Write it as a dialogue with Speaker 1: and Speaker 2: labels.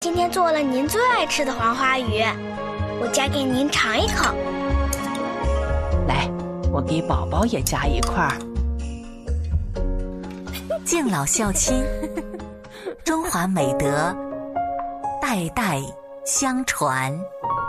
Speaker 1: 今天做了您最爱吃的黄花鱼，我夹给您尝一口。
Speaker 2: 来，我给宝宝也夹一块儿。
Speaker 3: 敬老孝亲，中华美德代代相传。